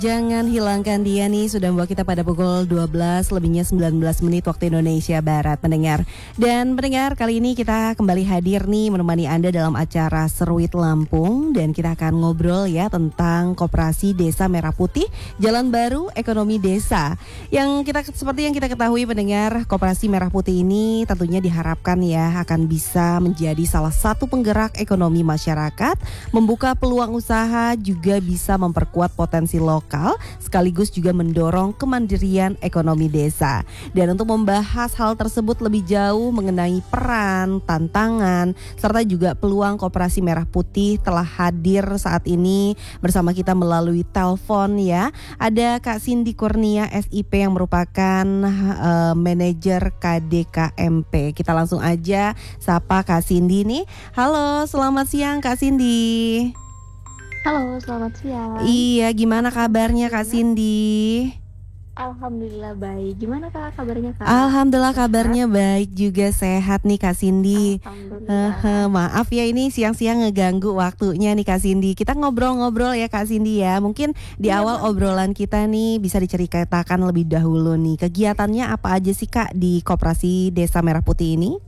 Jangan hilangkan dia nih, sudah membawa kita pada pukul 12 lebihnya 19 menit waktu Indonesia Barat pendengar. Dan pendengar, kali ini kita kembali hadir nih menemani Anda dalam acara Seruit Lampung. Dan kita akan ngobrol ya tentang Koperasi Desa Merah Putih, Jalan Baru Ekonomi Desa. Seperti yang kita ketahui pendengar, Koperasi Merah Putih ini tentunya diharapkan ya akan bisa menjadi salah satu penggerak ekonomi masyarakat, membuka peluang usaha, juga bisa memperkuat potensi lokal, sekaligus juga mendorong kemandirian ekonomi desa. Dan untuk membahas hal tersebut lebih jauh mengenai peran, tantangan, serta juga peluang Koperasi Merah Putih telah hadir saat ini bersama kita melalui telepon ya. Ada Kak Cindy Kurnia SIP yang merupakan manajer KDKMP. Kita langsung aja sapa Kak Cindy nih. Halo, selamat siang Kak Cindy. Halo, selamat siang. Iya, gimana kabarnya Kak Cindy? Alhamdulillah baik. Gimana Kak kabarnya Kak? Alhamdulillah kabarnya baik juga, sehat nih Kak Cindy. Maaf ya ini siang-siang ngeganggu waktunya nih Kak Cindy. Kita ngobrol-ngobrol ya Kak Cindy ya. Mungkin di awal obrolan kita nih bisa diceritakan lebih dahulu nih kegiatannya apa aja sih Kak di Koperasi Desa Merah Putih ini?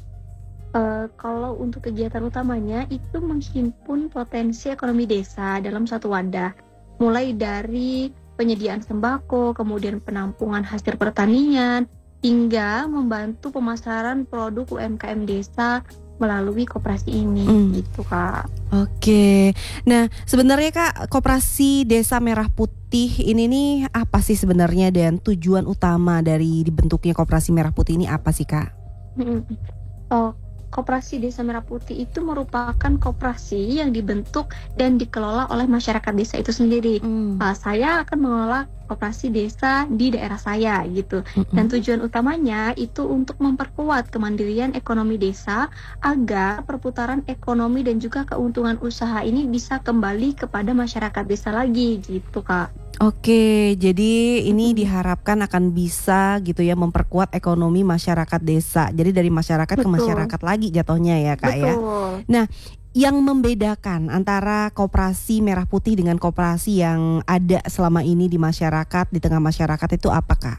Kalau untuk kegiatan utamanya itu menghimpun potensi ekonomi desa dalam satu wadah, mulai dari penyediaan sembako, kemudian penampungan hasil pertanian, hingga membantu pemasaran produk UMKM desa melalui koperasi ini, gitu Kak. Oke, nah sebenarnya Kak, Koperasi Desa Merah Putih ini nih apa sih sebenarnya, dan tujuan utama dari dibentuknya Koperasi Merah Putih ini apa sih Kak? Koperasi Desa Merah Putih itu merupakan koperasi yang dibentuk dan dikelola oleh masyarakat desa itu sendiri. Saya akan mengelola koperasi desa di daerah saya gitu. Dan tujuan utamanya itu untuk memperkuat kemandirian ekonomi desa agar perputaran ekonomi dan juga keuntungan usaha ini bisa kembali kepada masyarakat desa lagi gitu Kak. Oke, jadi ini diharapkan akan bisa gitu ya memperkuat ekonomi masyarakat desa. Jadi dari masyarakat ke masyarakat lagi jatuhnya ya Kak. Betul. Ya. Nah, yang membedakan antara Koperasi Merah Putih dengan koperasi yang ada selama ini di masyarakat, di tengah masyarakat itu apa Kak?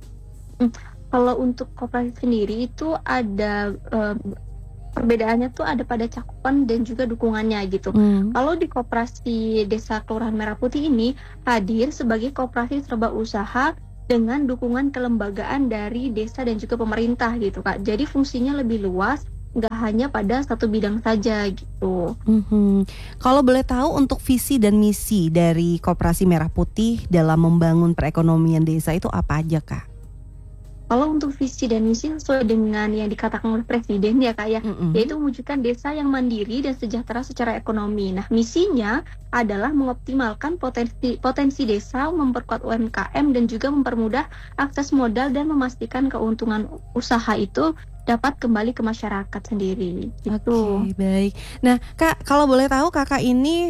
Kalau untuk koperasi sendiri itu ada perbedaannya tuh ada pada cakupan dan juga dukungannya gitu. Kalau di Koperasi Desa Kelurahan Merah Putih ini hadir sebagai koperasi serba usaha dengan dukungan kelembagaan dari desa dan juga pemerintah gitu Kak. Jadi fungsinya lebih luas, nggak hanya pada satu bidang saja gitu. Kalau boleh tahu untuk visi dan misi dari Koperasi Merah Putih dalam membangun perekonomian desa itu apa aja Kak? Kalau untuk visi dan misi sesuai dengan yang dikatakan oleh Presiden ya Kak ya, yaitu mewujudkan desa yang mandiri dan sejahtera secara ekonomi. Nah, misinya adalah mengoptimalkan potensi desa, memperkuat UMKM dan juga mempermudah akses modal dan memastikan keuntungan usaha itu dapat kembali ke masyarakat sendiri. Gitu. Oke, baik. Nah, Kak, kalau boleh tahu Kakak ini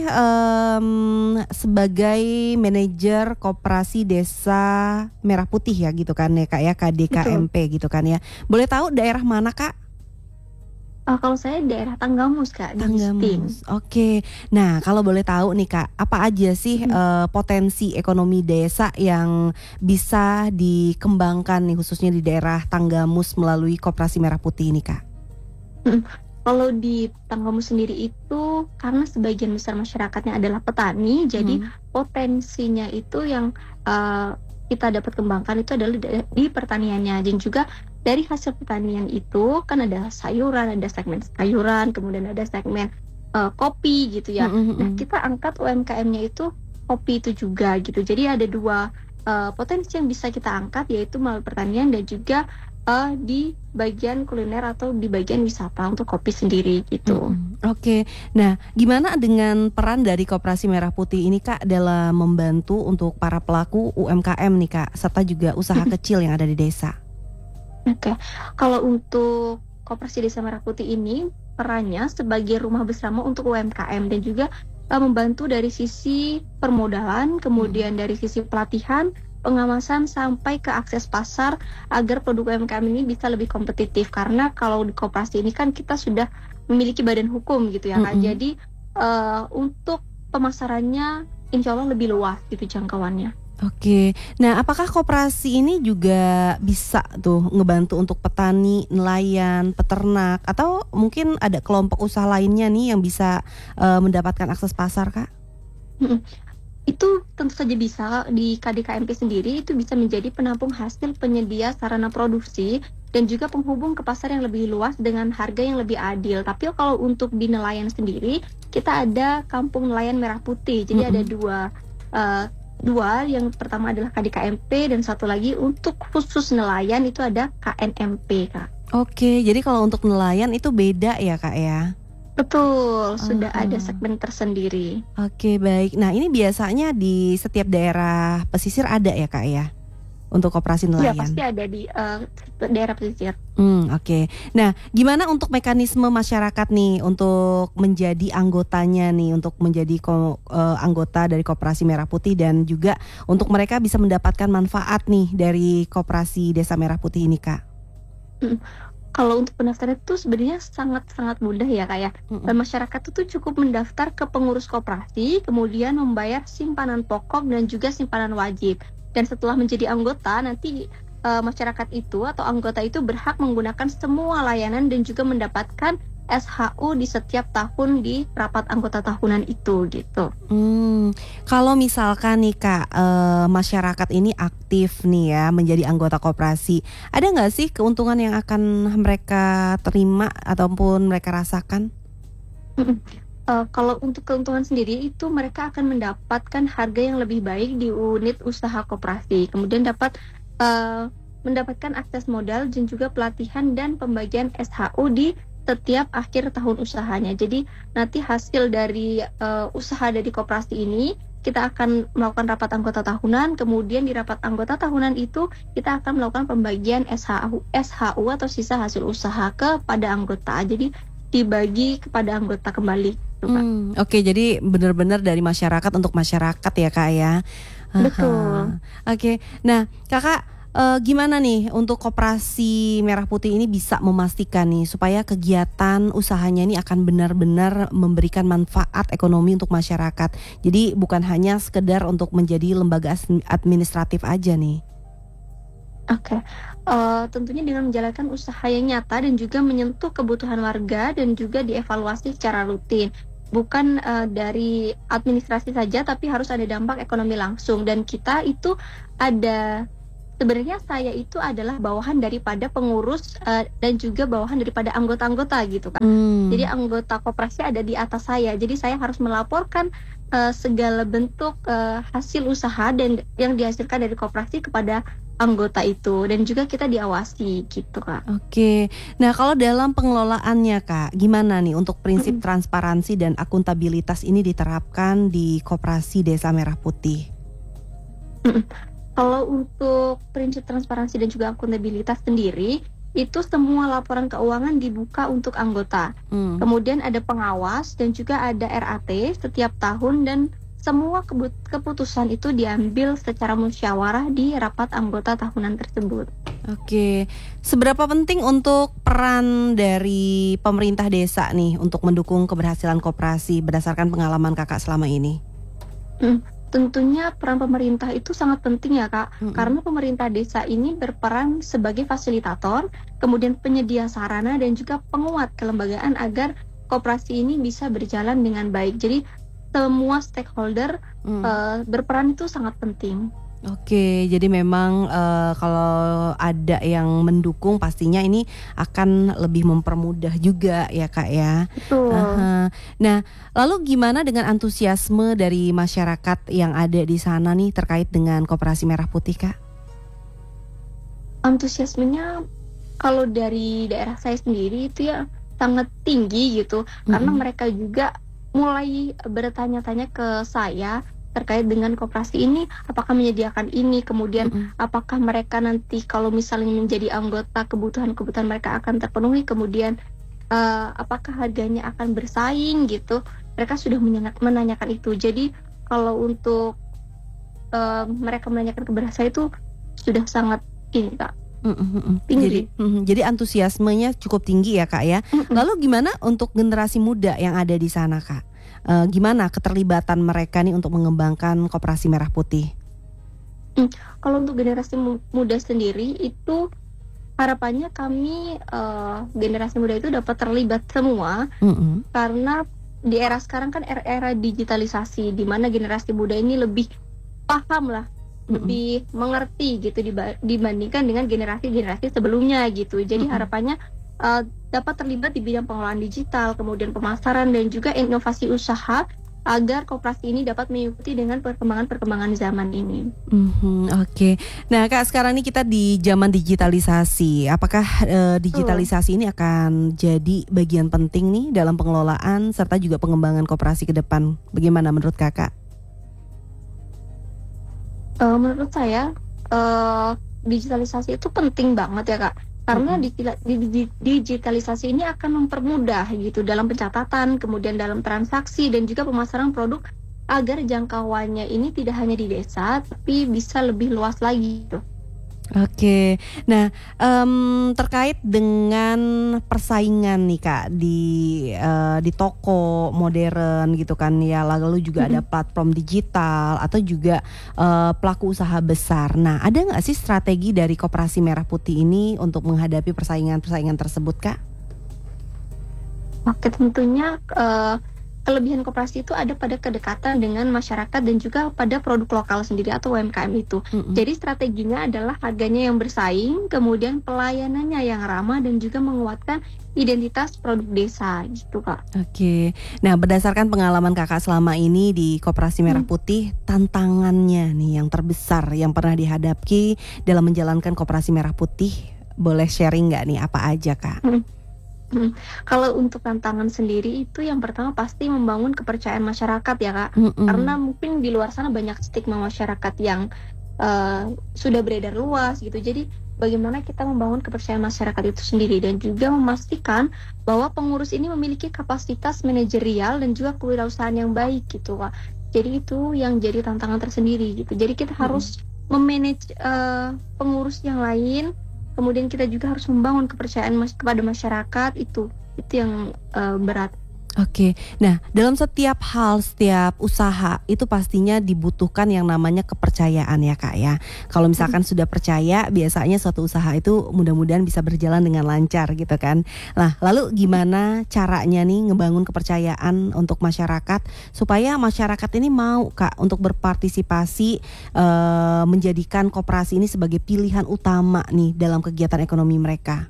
sebagai manajer Koperasi Desa Merah Putih ya gitu kan ya Kak ya, KDKMP gitu kan ya. Boleh tahu daerah mana Kak? Kalau saya daerah Tanggamus Kak, di Gisting. Oke. Nah, kalau boleh tahu nih Kak, apa aja sih potensi ekonomi desa yang bisa dikembangkan nih khususnya di daerah Tanggamus melalui Koperasi Merah Putih ini Kak? Kalau di Tanggamus sendiri itu karena sebagian besar masyarakatnya adalah petani, jadi potensinya itu yang kita dapat kembangkan itu adalah di pertaniannya, dan juga dari hasil pertanian itu kan ada sayuran, ada segmen sayuran, kemudian ada segmen kopi gitu ya. Nah, kita angkat UMKM-nya itu kopi itu juga gitu. Jadi ada dua potensi yang bisa kita angkat, yaitu melalui pertanian dan juga di bagian kuliner atau di bagian wisata untuk kopi sendiri gitu. Oke. Nah, gimana dengan peran dari Koperasi Merah Putih ini Kak dalam membantu untuk para pelaku UMKM nih Kak, serta juga usaha kecil yang ada di desa? Oke, kalau untuk Koperasi Desa Merah Putih ini perannya sebagai rumah bersama untuk UMKM dan juga membantu dari sisi permodalan, kemudian dari sisi pelatihan, pengawasan sampai ke akses pasar agar produk UMKM ini bisa lebih kompetitif. Karena kalau di koperasi ini kan kita sudah memiliki badan hukum gitu ya Kak. Jadi untuk pemasarannya insya Allah lebih luas gitu jangkauannya. Oke, nah apakah koperasi ini juga bisa tuh ngebantu untuk petani, nelayan, peternak, atau mungkin ada kelompok usaha lainnya nih yang bisa mendapatkan akses pasar, Kak? Mm-mm. Itu tentu saja bisa. Di KDKMP sendiri itu bisa menjadi penampung hasil penyedia sarana produksi dan juga penghubung ke pasar yang lebih luas dengan harga yang lebih adil. Tapi kalau untuk di nelayan sendiri, kita ada Kampung Nelayan Merah Putih. Jadi ada dua, yang pertama adalah KDKMP dan satu lagi untuk khusus nelayan itu ada KNMP, Kak. Oke, jadi kalau untuk nelayan itu beda ya, Kak ya? Betul, sudah ada segmen tersendiri. Oke, baik. Nah, ini biasanya di setiap daerah pesisir ada ya, Kak ya? Untuk koperasi Ya, nelayan? pasti ada di daerah pesisir. Oke. Nah, gimana untuk mekanisme masyarakat nih untuk menjadi anggotanya nih, untuk menjadi anggota dari Koperasi Merah Putih dan juga untuk mereka bisa mendapatkan manfaat nih dari Koperasi Desa Merah Putih ini, Kak? Kalau untuk pendaftaran itu sebenarnya sangat-sangat mudah ya, Kak ya. Dan masyarakat itu cukup mendaftar ke pengurus koperasi, kemudian membayar simpanan pokok dan juga simpanan wajib. Dan setelah menjadi anggota, nanti masyarakat itu atau anggota itu berhak menggunakan semua layanan dan juga mendapatkan SHU di setiap tahun di rapat anggota tahunan itu gitu. Kalau misalkan nih Kak, masyarakat ini aktif nih ya menjadi anggota koperasi, ada nggak sih keuntungan yang akan mereka terima ataupun mereka rasakan? Kalau untuk keuntungan sendiri itu mereka akan mendapatkan harga yang lebih baik di unit usaha koperasi, kemudian dapat mendapatkan akses modal dan juga pelatihan dan pembagian SHU di setiap akhir tahun usahanya. Jadi nanti hasil dari usaha dari koperasi ini kita akan melakukan rapat anggota tahunan, kemudian di rapat anggota tahunan itu kita akan melakukan pembagian SHU atau sisa hasil usaha kepada anggota. Jadi dibagi kepada anggota kembali. Oke, jadi benar-benar dari masyarakat untuk masyarakat ya Kak ya. Betul. Oke, nah Kakak gimana nih untuk Koperasi Merah Putih ini bisa memastikan nih supaya kegiatan usahanya ini akan benar-benar memberikan manfaat ekonomi untuk masyarakat. Jadi bukan hanya sekedar untuk menjadi lembaga administratif aja nih. Oke, tentunya dengan menjalankan usaha yang nyata dan juga menyentuh kebutuhan warga dan juga dievaluasi secara rutin. Bukan dari administrasi saja, tapi harus ada dampak ekonomi langsung. Dan kita itu ada, sebenarnya saya itu adalah bawahan daripada pengurus dan juga bawahan daripada anggota-anggota gitu kan. Jadi anggota koperasi ada di atas saya. Jadi saya harus melaporkan segala bentuk hasil usaha dan yang dihasilkan dari koperasi kepada anggota itu, dan juga kita diawasi gitu Kak. Oke, nah kalau dalam pengelolaannya Kak, gimana nih untuk prinsip transparansi dan akuntabilitas ini diterapkan di Koperasi Desa Merah Putih? Kalau untuk prinsip transparansi dan juga akuntabilitas sendiri, itu semua laporan keuangan dibuka untuk anggota. Kemudian ada pengawas dan juga ada RAT setiap tahun, dan semua keputusan itu diambil secara musyawarah di rapat anggota tahunan tersebut. Oke, seberapa penting untuk peran dari pemerintah desa nih untuk mendukung keberhasilan koperasi berdasarkan pengalaman Kakak selama ini? Tentunya peran pemerintah itu sangat penting ya Kak, karena pemerintah desa ini berperan sebagai fasilitator, kemudian penyedia sarana dan juga penguat kelembagaan agar koperasi ini bisa berjalan dengan baik. Jadi semua stakeholder berperan itu sangat penting. Oke, jadi memang kalau ada yang mendukung pastinya ini akan lebih mempermudah juga ya Kak ya. Betul. Nah, lalu gimana dengan antusiasme dari masyarakat yang ada di sana nih terkait dengan Koperasi Merah Putih Kak? Antusiasmenya kalau dari daerah saya sendiri itu ya sangat tinggi gitu, karena mereka juga mulai bertanya-tanya ke saya terkait dengan koperasi ini, apakah menyediakan ini, kemudian apakah mereka nanti kalau misalnya menjadi anggota kebutuhan-kebutuhan mereka akan terpenuhi, kemudian apakah harganya akan bersaing gitu. Mereka sudah menanyakan itu. Jadi kalau untuk mereka menanyakan keberhasilan itu sudah sangat tinggi Kak. Tinggi. Jadi antusiasmenya cukup tinggi ya Kak ya. Lalu gimana untuk generasi muda yang ada di sana Kak? gimana keterlibatan mereka nih untuk mengembangkan Koperasi Merah Putih? Kalau untuk generasi muda sendiri itu harapannya kami generasi muda itu dapat terlibat semua, karena di era sekarang kan era digitalisasi, di mana generasi muda ini lebih paham lah, lebih mengerti gitu dibandingkan dengan generasi-generasi sebelumnya gitu. Jadi harapannya dapat terlibat di bidang pengelolaan digital, kemudian pemasaran dan juga inovasi usaha, agar koperasi ini dapat mengikuti dengan perkembangan zaman ini. Oke. Nah Kak, sekarang ini kita di zaman digitalisasi. Apakah digitalisasi ini akan jadi bagian penting nih dalam pengelolaan serta juga pengembangan koperasi ke depan? Bagaimana menurut Kakak? Menurut saya digitalisasi itu penting banget ya Kak, karena digitalisasi ini akan mempermudah gitu dalam pencatatan, kemudian dalam transaksi dan juga pemasaran produk, agar jangkauannya ini tidak hanya di desa tapi bisa lebih luas lagi gitu. Oke, nah terkait dengan persaingan nih Kak di toko modern gitu kan ya, lalu juga ada platform digital atau juga pelaku usaha besar. Nah ada nggak sih strategi dari Koperasi Merah Putih ini untuk menghadapi persaingan tersebut Kak? Oke, tentunya kelebihan koperasi itu ada pada kedekatan dengan masyarakat dan juga pada produk lokal sendiri atau UMKM itu. Jadi strateginya adalah harganya yang bersaing, kemudian pelayanannya yang ramah dan juga menguatkan identitas produk desa gitu Kak. Oke, nah berdasarkan pengalaman Kakak selama ini di Koperasi Merah Putih, tantangannya nih yang terbesar yang pernah dihadapi dalam menjalankan Koperasi Merah Putih, boleh sharing nggak nih apa aja Kak? Kalau untuk tantangan sendiri itu yang pertama pasti membangun kepercayaan masyarakat ya Kak, karena mungkin di luar sana banyak stigma masyarakat yang sudah beredar luas gitu. Jadi bagaimana kita membangun kepercayaan masyarakat itu sendiri dan juga memastikan bahwa pengurus ini memiliki kapasitas manajerial dan juga kewirausahaan yang baik gitu Kak. Jadi itu yang jadi tantangan tersendiri gitu. Jadi kita harus memanage pengurus yang lain. Kemudian kita juga harus membangun kepercayaan kepada masyarakat, itu yang berat. Oke, nah dalam setiap hal, setiap usaha itu pastinya dibutuhkan yang namanya kepercayaan ya Kak ya. Kalau misalkan sudah percaya, biasanya suatu usaha itu mudah-mudahan bisa berjalan dengan lancar gitu kan. Nah lalu gimana caranya nih ngebangun kepercayaan untuk masyarakat supaya masyarakat ini mau Kak untuk berpartisipasi menjadikan koperasi ini sebagai pilihan utama nih dalam kegiatan ekonomi mereka?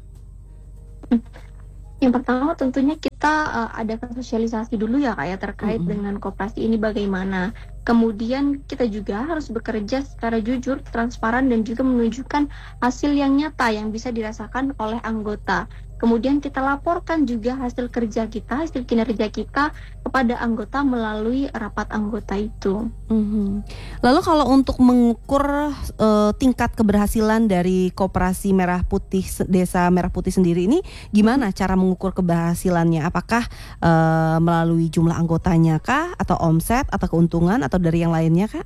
Yang pertama tentunya kita adakan sosialisasi dulu ya Kak ya terkait dengan koperasi ini bagaimana. Kemudian kita juga harus bekerja secara jujur, transparan dan juga menunjukkan hasil yang nyata yang bisa dirasakan oleh anggota. Kemudian kita laporkan juga hasil kerja kita, hasil kinerja kita kepada anggota melalui rapat anggota itu. Lalu kalau untuk mengukur tingkat keberhasilan dari Koperasi Merah Putih Desa Merah Putih sendiri ini gimana cara mengukur keberhasilannya? Apakah melalui jumlah anggotanya kah, atau omset, atau keuntungan, atau dari yang lainnya Kak?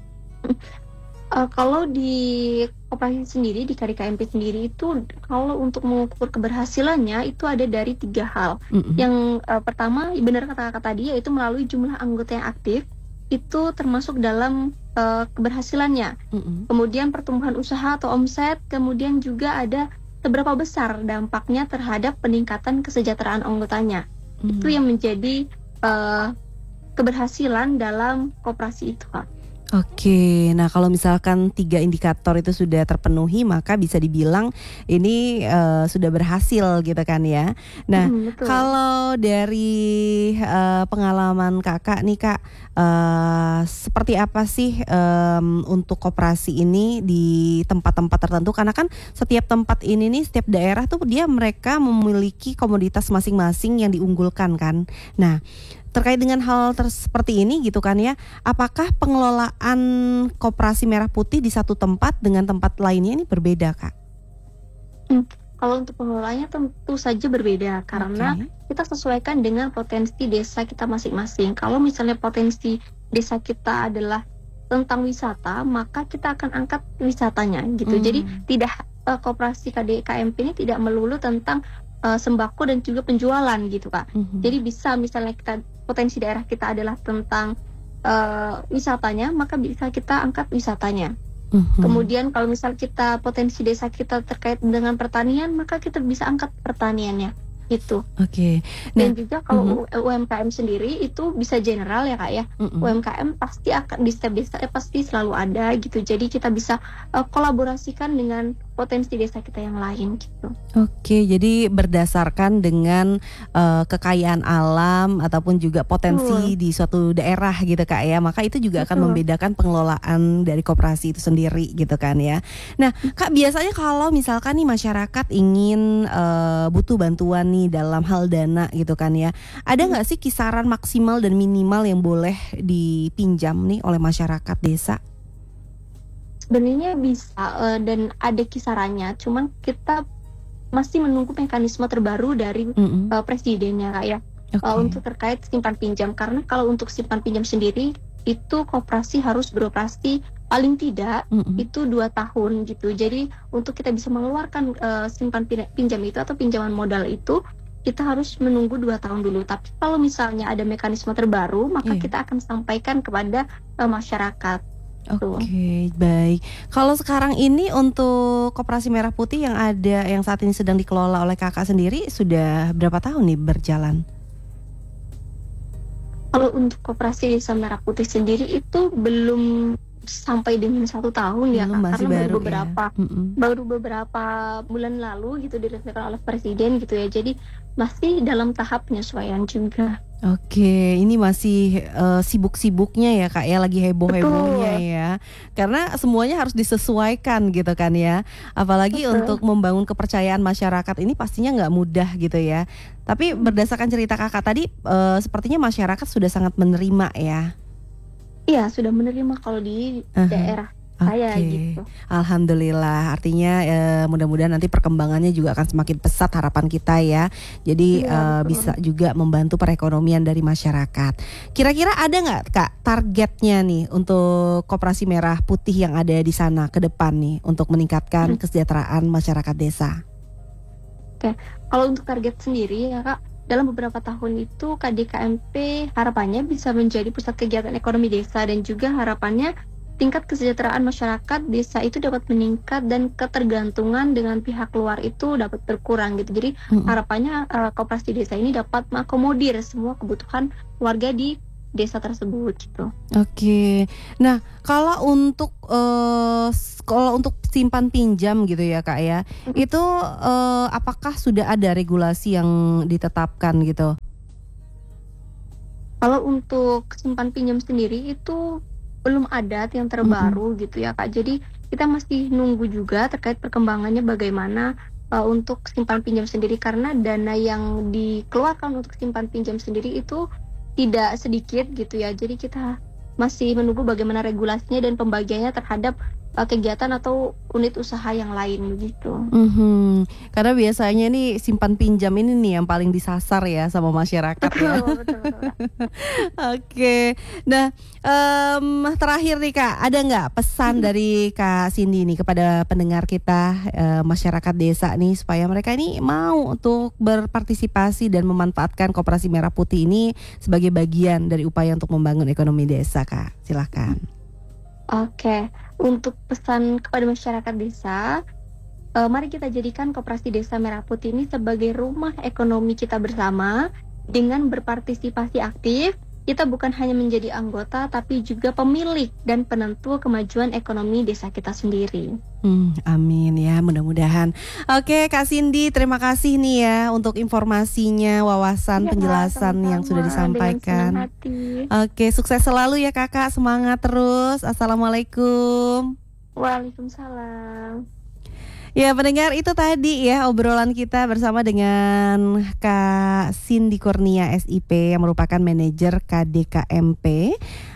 Kalau di koperasi sendiri, di KDKMP sendiri itu kalau untuk mengukur keberhasilannya itu ada dari 3 hal. Yang pertama, benar kata Kakak tadi, yaitu melalui jumlah anggota yang aktif, itu termasuk dalam keberhasilannya. Kemudian pertumbuhan usaha atau omset, kemudian juga ada seberapa besar dampaknya terhadap peningkatan kesejahteraan anggotanya. Itu yang menjadi keberhasilan dalam koperasi itu Kak. Oke, nah kalau misalkan 3 indikator itu sudah terpenuhi, maka bisa dibilang ini sudah berhasil gitu kan ya. Nah, kalau dari pengalaman Kakak nih Kak, seperti apa sih untuk koperasi ini di tempat-tempat tertentu? Karena kan setiap tempat ini nih, setiap daerah tuh mereka memiliki komoditas masing-masing yang diunggulkan kan. Nah, terkait dengan hal seperti ini gitu kan ya, apakah pengelolaan Koperasi Merah Putih di satu tempat dengan tempat lainnya ini berbeda Kak? Kalau untuk pengelolaannya tentu saja berbeda karena kita sesuaikan dengan potensi desa kita masing-masing. Kalau misalnya potensi desa kita adalah tentang wisata, maka kita akan angkat wisatanya gitu. Jadi tidak koperasi KDKMP ini tidak melulu tentang sembako dan juga penjualan gitu Kak. Jadi bisa misalnya kita potensi daerah kita adalah tentang wisatanya, maka bisa kita angkat wisatanya. Kemudian kalau misal kita potensi desa kita terkait dengan pertanian, maka kita bisa angkat pertaniannya itu. Oke. Dan juga kalau UMKM sendiri itu bisa general ya Kak ya. UMKM pasti akan di setiap desa pasti selalu ada gitu. Jadi kita bisa kolaborasikan dengan potensi desa kita yang lain gitu. Oke, jadi berdasarkan dengan kekayaan alam ataupun juga potensi di suatu daerah gitu Kak ya. Maka itu juga akan membedakan pengelolaan dari koperasi itu sendiri gitu kan ya. Nah, Kak, biasanya kalau misalkan nih masyarakat ingin butuh bantuan nih dalam hal dana gitu kan ya. Ada nggak sih kisaran maksimal dan minimal yang boleh dipinjam nih oleh masyarakat desa? Sebenarnya bisa dan ada kisarannya, cuman kita masih menunggu mekanisme terbaru dari presidennya Kak ya. Untuk terkait simpan pinjam, karena kalau untuk simpan pinjam sendiri itu koperasi harus beroperasi paling tidak itu 2 tahun gitu. Jadi untuk kita bisa mengeluarkan simpan pinjam itu atau pinjaman modal itu, kita harus menunggu 2 tahun dulu. Tapi kalau misalnya ada mekanisme terbaru, maka kita akan sampaikan kepada masyarakat. Oke, baik. Kalau sekarang ini untuk Koperasi Merah Putih yang ada, yang saat ini sedang dikelola oleh Kakak sendiri, sudah berapa tahun nih berjalan? Kalau untuk Koperasi Desa Merah Putih sendiri itu belum sampai dengan 1 tahun ya Kak, karena baru beberapa bulan lalu gitu diresmikan oleh Presiden gitu ya. Jadi masih dalam tahap penyesuaian juga. Oke, ini masih sibuk-sibuknya ya Kak ya, lagi heboh-hebohnya ya. Karena semuanya harus disesuaikan gitu kan ya. Apalagi untuk membangun kepercayaan masyarakat ini pastinya nggak mudah gitu ya. Tapi berdasarkan cerita Kakak tadi, sepertinya masyarakat sudah sangat menerima ya. Iya, sudah menerima kalau di daerah saya gitu. Alhamdulillah, artinya mudah-mudahan nanti perkembangannya juga akan semakin pesat harapan kita ya. Jadi bisa juga membantu perekonomian dari masyarakat. Kira-kira ada nggak Kak targetnya nih untuk Koperasi Merah Putih yang ada di sana ke depan nih untuk meningkatkan kesejahteraan masyarakat desa? Oke, kalau untuk target sendiri ya Kak, dalam beberapa tahun itu KDKMP harapannya bisa menjadi pusat kegiatan ekonomi desa, dan juga harapannya tingkat kesejahteraan masyarakat desa itu dapat meningkat dan ketergantungan dengan pihak luar itu dapat berkurang gitu. Jadi harapannya koperasi desa ini dapat mengakomodir semua kebutuhan warga di desa tersebut gitu. Oke. Nah, kalau untuk simpan pinjam gitu ya Kak ya, itu apakah sudah ada regulasi yang ditetapkan gitu? Kalau untuk simpan pinjam sendiri itu belum ada yang terbaru gitu ya Kak. Jadi kita masih nunggu juga terkait perkembangannya bagaimana untuk simpan pinjam sendiri, karena dana yang dikeluarkan untuk simpan pinjam sendiri itu tidak sedikit gitu ya. Jadi kita masih menunggu bagaimana regulasinya dan pembagiannya terhadap kegiatan atau unit usaha yang lain begitu. Karena biasanya nih simpan pinjam ini nih yang paling disasar ya sama masyarakat. Betul. Oke. Nah, terakhir nih Kak, ada nggak pesan dari Kak Cindy nih kepada pendengar kita, masyarakat desa nih, supaya mereka ini mau untuk berpartisipasi dan memanfaatkan Koperasi Merah Putih ini sebagai bagian dari upaya untuk membangun ekonomi desa Kak? Silahkan. Oke, untuk pesan kepada masyarakat desa, mari kita jadikan Koperasi Desa Merah Putih ini sebagai rumah ekonomi kita bersama. Dengan berpartisipasi aktif, kita bukan hanya menjadi anggota, tapi juga pemilik dan penentu kemajuan ekonomi desa kita sendiri. Amin ya, mudah-mudahan. Oke Kak Cindy, terima kasih nih ya untuk informasinya, wawasan, penjelasan yang sudah disampaikan. Oke, sukses selalu ya Kakak, semangat terus. Assalamualaikum. Waalaikumsalam. Ya pendengar, itu tadi ya obrolan kita bersama dengan Kak Cindy Kurnia SIP yang merupakan manajer KDKMP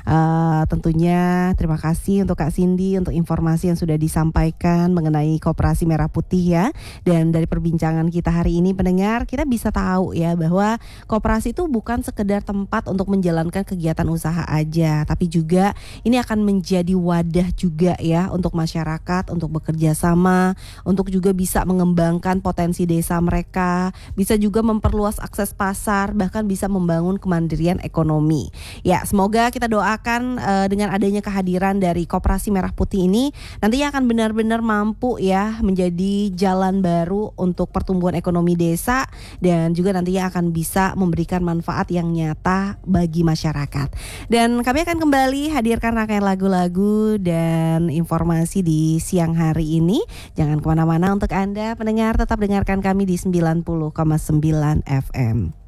Tentunya terima kasih untuk Kak Cindy untuk informasi yang sudah disampaikan mengenai Koperasi Merah Putih ya. Dan dari perbincangan kita hari ini pendengar, kita bisa tahu ya bahwa koperasi itu bukan sekedar tempat untuk menjalankan kegiatan usaha aja, tapi juga ini akan menjadi wadah juga ya untuk masyarakat untuk bekerja sama, untuk juga bisa mengembangkan potensi desa mereka, bisa juga memperluas akses pasar, bahkan bisa membangun kemandirian ekonomi. Ya, semoga kita doakan dengan adanya kehadiran dari Koperasi Merah Putih ini nantinya akan benar-benar mampu ya menjadi jalan baru untuk pertumbuhan ekonomi desa dan juga nantinya akan bisa memberikan manfaat yang nyata bagi masyarakat. Dan kami akan kembali hadirkan rangkaian lagu-lagu dan informasi di siang hari ini. Jangan kemana-mana untuk Anda pendengar, tetap dengarkan kami di 90,9 FM.